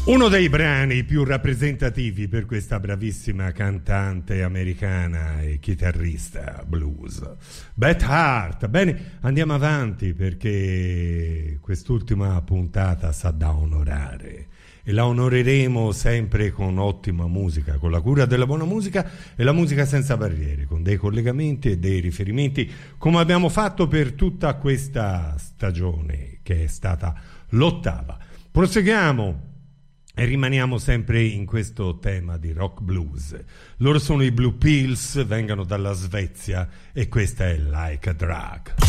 Uno dei brani più rappresentativi per questa bravissima cantante americana e chitarrista blues, Beth Hart. Bene, andiamo avanti perché quest'ultima puntata sa da onorare e la onoreremo sempre con ottima musica, con la cura della buona musica e la musica senza barriere, con dei collegamenti e dei riferimenti, come abbiamo fatto per tutta questa stagione che è stata l'8ª. Proseguiamo e rimaniamo sempre in questo tema di rock blues. Loro sono i Blue Pills, vengono dalla Svezia e questa è Like a Drug.